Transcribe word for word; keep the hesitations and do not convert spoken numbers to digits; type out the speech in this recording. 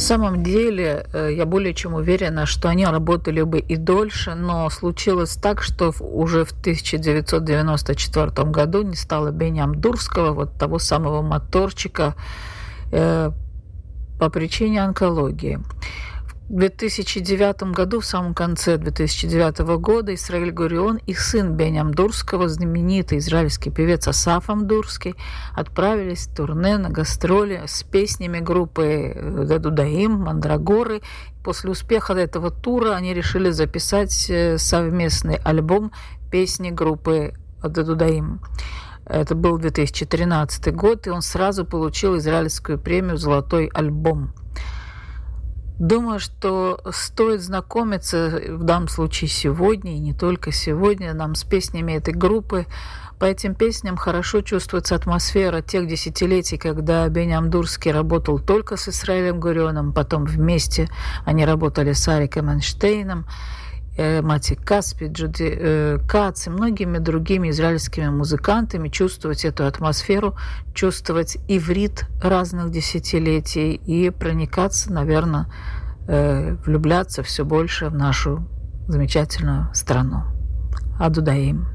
самом деле, я более чем уверена, что они работали бы и дольше, но случилось так, что уже в тысяча девятьсот девяносто четвёртом году не стало Бениам Дурского, вот того самого моторчика, э, по причине онкологии. В две тысячи девятом году, в самом конце две тысячи девятого года, Исраэль Гурион и сын Бениам Дурского, знаменитый израильский певец Асаф Амдурский, отправились в турне на гастроли с песнями группы Дадудаим, Мандрагоры. После успеха этого тура они решили записать совместный альбом песни группы Дадудаим. Это был две тысячи тринадцатый год, и он сразу получил израильскую премию «Золотой альбом». Думаю, что стоит знакомиться в данном случае сегодня, и не только сегодня, нам с песнями этой группы. По этим песням хорошо чувствуется атмосфера тех десятилетий, когда Бениам Дурский работал только с Исраэлем Гурионом, потом вместе они работали с Ариком Эйнштейном, э, Мати Каспи, Джуди э, Кац и многими другими израильскими музыкантами, чувствовать эту атмосферу, чувствовать иврит разных десятилетий и проникаться, наверное, э, влюбляться все больше в нашу замечательную страну. Адудаим.